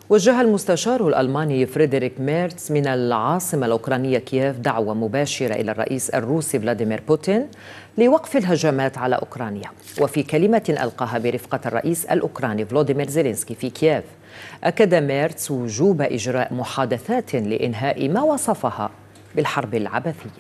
وجه المستشار الألماني فريدريك ميرتس من العاصمة الأوكرانية كييف دعوة مباشرة إلى الرئيس الروسي فلاديمير بوتين لوقف الهجمات على أوكرانيا. وفي كلمة ألقاها برفقة الرئيس الأوكراني فلوديمير زيلينسكي في كييف، أكد ميرتس وجوب إجراء محادثات لإنهاء ما وصفها بالحرب العبثية.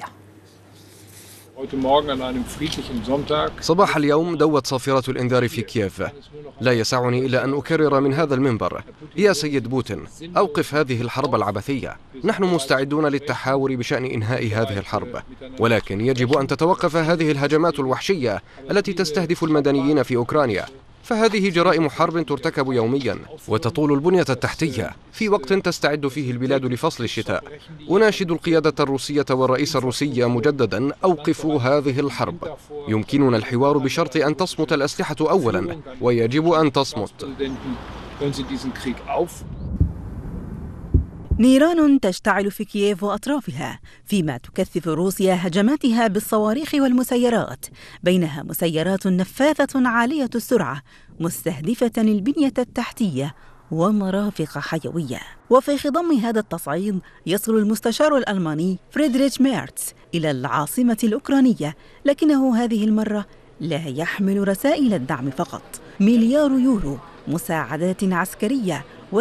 صباح اليوم دوت صافرة الإنذار في كييف. لا يسعني إلا أن أكرر من هذا المنبر: يا سيد بوتين، أوقف هذه الحرب العبثية. نحن مستعدون للتحاور بشأن إنهاء هذه الحرب، ولكن يجب أن تتوقف هذه الهجمات الوحشية التي تستهدف المدنيين في أوكرانيا، فهذه جرائم حرب ترتكب يوميا وتطول البنية التحتية في وقت تستعد فيه البلاد لفصل الشتاء. أناشد القيادة الروسية والرئيس الروسي مجددا: أوقفوا هذه الحرب. يمكننا الحوار بشرط أن تصمت الأسلحة أولا، ويجب أن تصمت. نيران تشتعل في كييف وأطرافها فيما تكثف روسيا هجماتها بالصواريخ والمسيرات، بينها مسيرات نفاثة عالية السرعة مستهدفة البنية التحتية ومرافق حيوية. وفي خضم هذا التصعيد يصل المستشار الألماني فريدريك ميرتس إلى العاصمة الأوكرانية، لكنه هذه المرة لا يحمل رسائل الدعم فقط. مليار يورو مساعدات عسكرية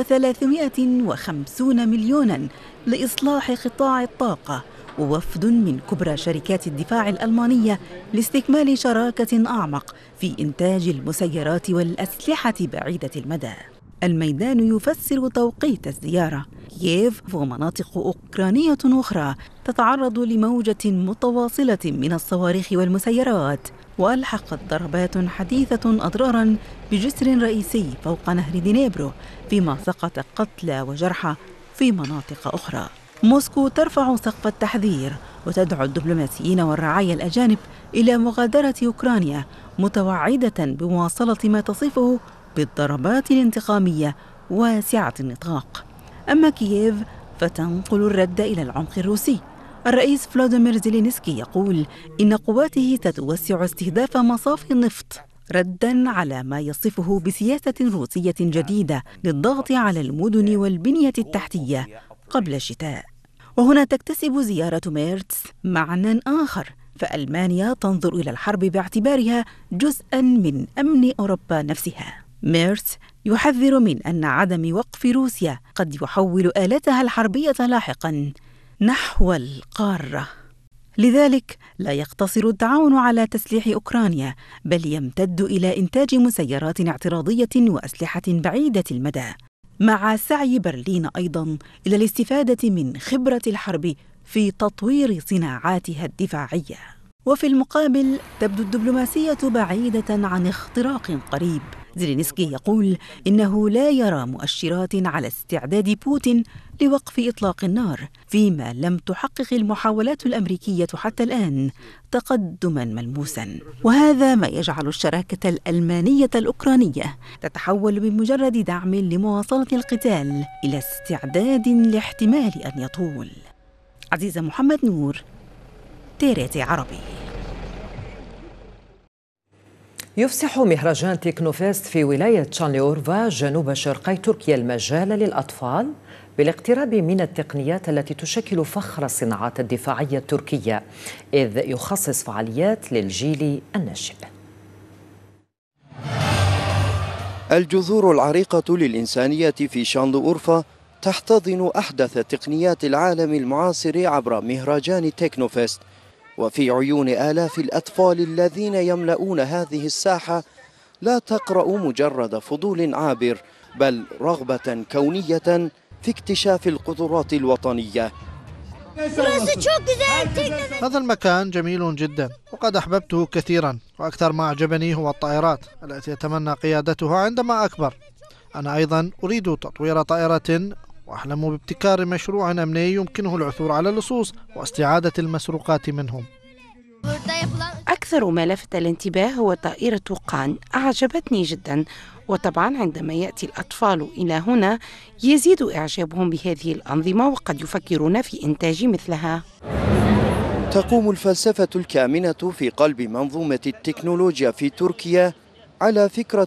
و350 مليوناً لإصلاح قطاع الطاقة، ووفد من كبرى شركات الدفاع الألمانية لاستكمال شراكة أعمق في إنتاج المسيرات والأسلحة بعيدة المدى. الميدان يفسر توقيت الزيارة. كييف ومناطق أوكرانية أخرى تتعرض لموجة متواصلة من الصواريخ والمسيرات، وألحقت ضربات حديثة أضرارا بجسر رئيسي فوق نهر دنيبرو، فيما سقط قتلى وجرحى في مناطق أخرى. موسكو ترفع سقف التحذير وتدعو الدبلوماسيين والرعايا الأجانب إلى مغادرة أوكرانيا، متوعدة بمواصلة ما تصفه بالضربات الانتقامية واسعة النطاق. أما كييف فتنقل الرد إلى العمق الروسي. الرئيس فلوديمير زيلينسكي يقول إن قواته ستوسع استهداف مصافي النفط، رداً على ما يصفه بسياسة روسية جديدة للضغط على المدن والبنية التحتية قبل الشتاء. وهنا تكتسب زيارة ميرتس معنى آخر، فألمانيا تنظر إلى الحرب باعتبارها جزءاً من أمن أوروبا نفسها. ميرتس يحذر من أن عدم وقف روسيا قد يحول آلتها الحربية لاحقاً نحو القارة. لذلك لا يقتصر التعاون على تسليح أوكرانيا، بل يمتد إلى إنتاج مسيرات اعتراضية وأسلحة بعيدة المدى، مع سعي برلين أيضاً إلى الاستفادة من خبرة الحرب في تطوير صناعاتها الدفاعية. وفي المقابل تبدو الدبلوماسية بعيدة عن اختراق قريب. زيلينسكي يقول إنه لا يرى مؤشرات على استعداد بوتين لوقف إطلاق النار، فيما لم تحقق المحاولات الأمريكية حتى الآن تقدماً ملموساً. وهذا ما يجعل الشراكة الألمانية الأوكرانية تتحول من مجرد دعم لمواصلة القتال إلى استعداد لاحتمال أن يطول. عزيزة محمد نور، تيريتي عربي. يفسح مهرجان تكنوفيست في ولاية شانليورفا جنوب شرقي تركيا المجال للأطفال بالاقتراب من التقنيات التي تشكل فخر الصناعات الدفاعية التركية، إذ يخصص فعاليات للجيل الناشئ. الجذور العريقة للإنسانية في شانليورفا تحتضن أحدث تقنيات العالم المعاصر عبر مهرجان تكنوفيست، وفي عيون آلاف الأطفال الذين يملؤون هذه الساحة لا تقرأ مجرد فضول عابر، بل رغبة كونية في اكتشاف القدرات الوطنية. هذا المكان جميل جدا وقد أحببته كثيرا، وأكثر ما أعجبني هو الطائرات التي أتمنى قيادتها عندما أكبر. أنا أيضا أريد تطوير طائرة، وأحلم بابتكار مشروع أمني يمكنه العثور على اللصوص واستعادة المسروقات منهم. أكثر ما لفت الانتباه هو طائرة قان، أعجبتني جدا، وطبعا عندما يأتي الأطفال إلى هنا يزيد إعجابهم بهذه الأنظمة وقد يفكرون في إنتاج مثلها. تقوم الفلسفة الكامنة في قلب منظومة التكنولوجيا في تركيا على فكرة